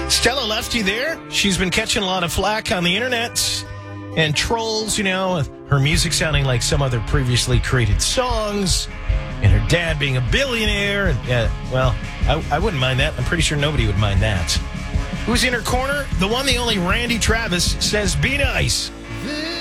Stella Lefty there. She's been catching a lot of flack on the internet and trolls, her music sounding like some other previously created songs, and her dad being a billionaire. And I wouldn't mind that. I'm pretty sure nobody would mind that. Who's in her corner? The one, the only Randy Travis says, be nice.